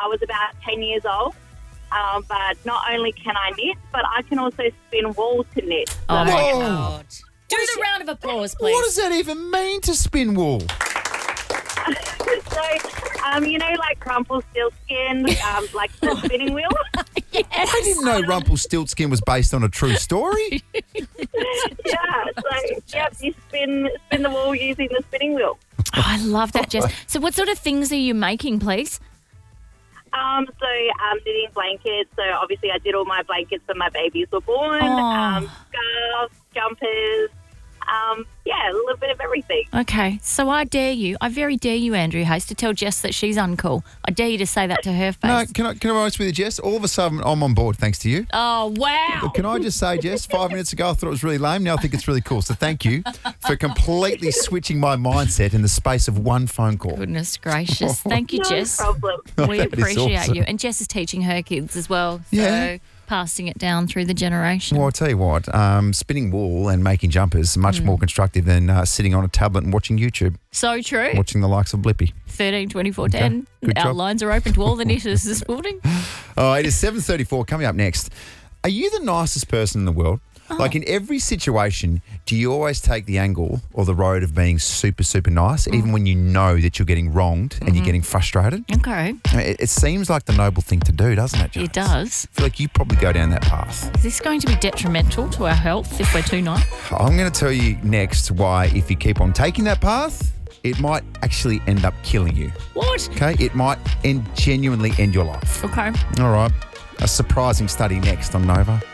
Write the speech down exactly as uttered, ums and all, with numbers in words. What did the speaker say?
I was about ten years old. Um, but not only can I knit, but I can also spin wool to knit. Oh, my Whoa. God. Do the round of applause, please. What does that even mean to spin wool? So, um, you know, like Rumpelstiltskin, um, like the spinning wheel. Yes. I didn't know Rumpelstiltskin was based on a true story. Yeah, so, yep, you spin, spin the wool using the spinning wheel. Oh, I love that, Jess. So what sort of things are you making, please? Um, so um, knitting blankets. So obviously I did all my blankets when my babies were born. Oh. Um, scarves, jumpers. Um, yeah, a little bit of everything. Okay, so I dare you, I very dare you, Andrew Hayes, to tell Jess that she's uncool. I dare you to say that to her face. No, can I, can I be honest with you, Jess? All of a sudden, I'm on board thanks to you. Oh, wow. Can I just say, Jess, five minutes ago I thought it was really lame. Now I think it's really cool. So thank you for completely switching my mindset in the space of one phone call. Goodness gracious. Thank you, No Jess. problem. We That is appreciate awesome. you. And Jess is teaching her kids as well. So Yeah. passing it down through the generation. Well, I'll tell you what, um, spinning wool and making jumpers is much more constructive than uh, sitting on a tablet and watching YouTube, So true. watching the likes of Blippi. thirteen twenty-four ten. Good Our job. lines are open to all the knitters this morning. Oh, it is seven thirty-four. Coming up next, are you the nicest person in the world? Oh. Like in every situation, do you always take the angle or the road of being super, super nice, Mm. even when you know that you're getting wronged and Mm-hmm. you're getting frustrated? Okay. I mean, It, it seems like the noble thing to do, doesn't it, James? It does. I feel like you probably go down that path. Is this going to be detrimental to our health if we're too nice? I'm going to tell you next why if you keep on taking that path, it might actually end up killing you, What? okay? It might end, genuinely end your life. Okay. All right. A surprising study next on Nova.